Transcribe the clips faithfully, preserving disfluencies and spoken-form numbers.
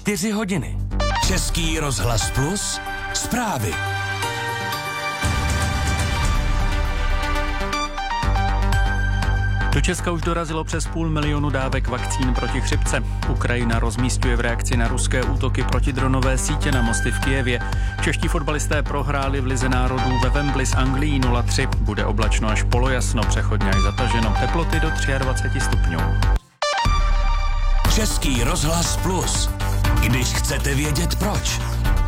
čtyři hodiny. Český rozhlas Plus, zprávy. Do Česka už dorazilo přes půl milionu dávek vakcín proti chřipce. Ukrajina rozmísťuje v reakci na ruské útoky protidronové sítě na mosty v Kyjevě. Čeští fotbalisté prohráli v Lize národů ve Wembley s Anglií nula tři. Bude oblačno až polojasno, přechodně až zataženo. Teploty do dvacet tři stupňů. Český rozhlas Plus. Když chcete vědět proč.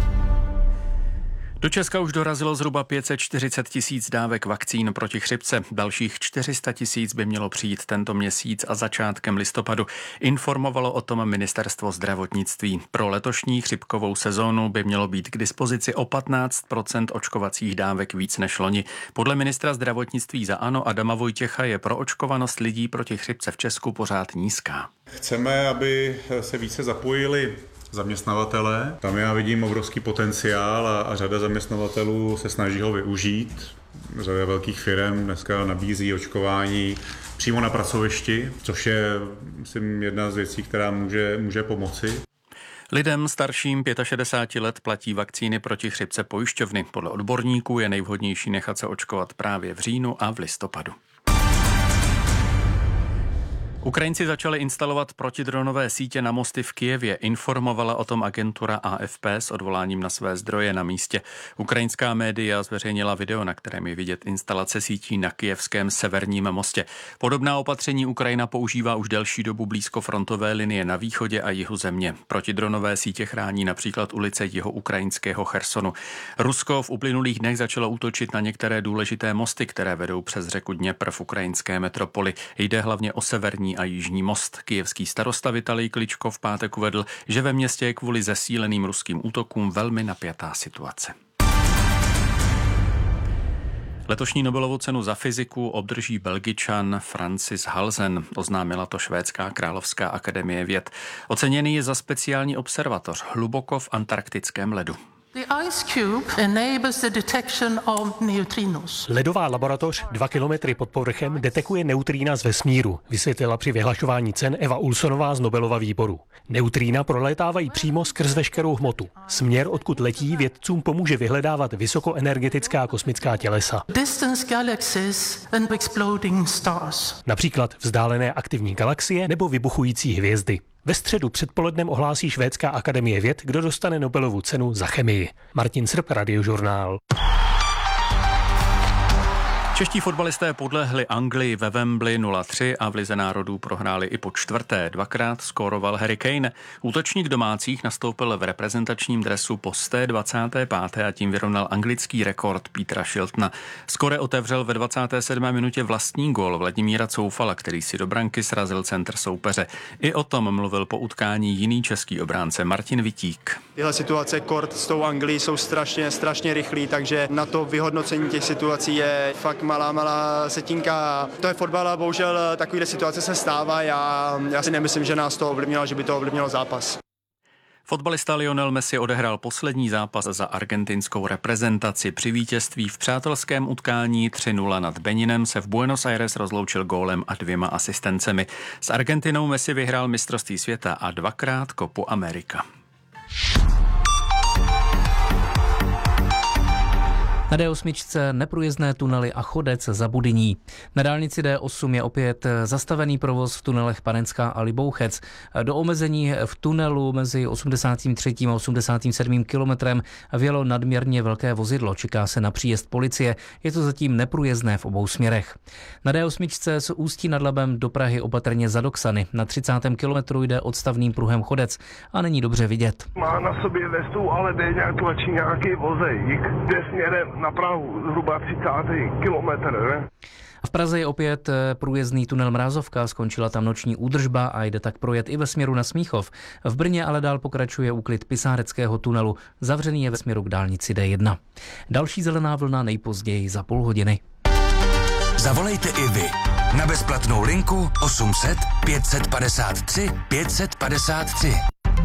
Do Česka už dorazilo zhruba pět set čtyřicet tisíc dávek vakcín proti chřipce. Dalších čtyři sta tisíc by mělo přijít tento měsíc a začátkem listopadu. Informovalo o tom ministerstvo zdravotnictví. Pro letošní chřipkovou sezónu by mělo být k dispozici o patnáct procent očkovacích dávek víc než loni. Podle ministra zdravotnictví za ANO Adama Vojtěcha je proočkovanost lidí proti chřipce v Česku pořád nízká. Chceme, aby se více zapojili zaměstnavatele. Tam já vidím obrovský potenciál a, a řada zaměstnavatelů se snaží ho využít. Řada velkých firm dneska nabízí očkování přímo na pracovišti, což je, myslím, jedna z věcí, která může, může pomoci. Lidem starším šedesáti pěti let platí vakcíny proti chřipce pojišťovny. Podle odborníků je nejvhodnější nechat se očkovat právě v říjnu a v listopadu. Ukrajinci začali instalovat protidronové sítě na mosty v Kyjevě, informovala o tom agentura A F P s odvoláním na své zdroje na místě. Ukrajinská média zveřejnila video, na kterém je vidět instalace sítí na kyjevském severním mostě. Podobná opatření Ukrajina používá už delší dobu blízko frontové linie na východě a jihu země. Protidronové sítě chrání například ulice jiho-ukrajinského Chersonu. Rusko v uplynulých dnech začalo útočit na některé důležité mosty, které vedou přes řeku Dněpr v ukrajinské metropoli. Jde hlavně o severní a jižní most. Kyjevský starosta Vitalij Kličko v pátek uvedl, že ve městě je kvůli zesíleným ruským útokům velmi napjatá situace. Letošní Nobelovu cenu za fyziku obdrží Belgičan Francis Halzen, oznámila to švédská královská akademie věd. Oceněný je za speciální observatoř hluboko v antarktickém ledu. The ice cube enables the detection of neutrinos. Ledová laboratoř dva kilometry pod povrchem detekuje neutrína z vesmíru, vysvětlila při vyhlašování cen Eva Ulsonová z Nobelova výboru. Neutrína prolétávají přímo skrz veškerou hmotu. Směr, odkud letí, vědcům pomůže vyhledávat vysokoenergetická kosmická tělesa. Distance galaxies and exploding stars. Například vzdálené aktivní galaxie nebo vybuchující hvězdy. Ve středu předpolednem ohlásí švédská akademie věd, kdo dostane Nobelovu cenu za chemii. Martin Srb, Radiožurnál. Čeští fotbalisté podlehli Anglii ve Wembley nula tři a v Lize národů prohráli i po čtvrté. Dvakrát skóroval Harry Kane. Útočník domácích nastoupil v reprezentačním dresu po sto dvacáté páté a tím vyrovnal anglický rekord Petera Shiltona. Skóre otevřel ve dvacáté sedmé minutě vlastní gól Vladimíra Coufala, který si do branky srazil centr soupeře. I o tom mluvil po utkání jiný český obránce Martin Vitík. Tyhle situace kort s tou Anglií jsou strašně, strašně rychlý, takže na to vyhodnocení těch situací je fakt malá, malá setinka. To je fotbal a bohužel takovýhle situace se stává. Já, já si nemyslím, že nás to ovlivnilo, že by to ovlivnilo zápas. Fotbalista Lionel Messi odehrál poslední zápas za argentinskou reprezentaci. Při vítězství v přátelském utkání tři nula nad Beninem se v Buenos Aires rozloučil gólem a dvěma asistencemi. S Argentinou Messi vyhrál mistrovství světa a dvakrát Copu America. Na D osm neprůjezdné tunely a chodec za Budyní. Na dálnici D osm je opět zastavený provoz v tunelech Panenská a Libouchec. Do omezení v tunelu mezi osmdesátým třetím a osmdesátým sedmým kilometrem vjelo nadměrně velké vozidlo. Čeká se na příjezd policie. Je to zatím neprůjezdné v obou směrech. Na D osm z Ústí nad Labem do Prahy opatrně za Doksany. Na třicátém kilometru jde odstavným pruhem chodec a není dobře vidět. Má na sobě vestu, ale jde nějak tlačí nějaký vozejk. Jde směrem na Prahu zhruba třicátý kilometr, ne? V Praze je opět průjezdný tunel Mrázovka, skončila tam noční údržba a jde tak projet i ve směru na Smíchov. V Brně ale dál pokračuje úklid Pisáreckého tunelu, zavřený je ve směru k dálnici D jedna. Další zelená vlna nejpozději za půl hodiny. Zavolejte i vy na bezplatnou linku osm set pět set padesát tři pět set padesát tři.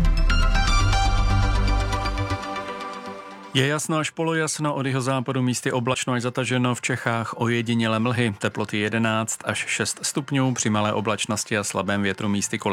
Je jasno až polojasno, od jihozápadu místy oblačno až zataženo, v Čechách ojedinělé mlhy, teploty jedenáct až šest stupňů, při malé oblačnosti a slabém větru místy kolem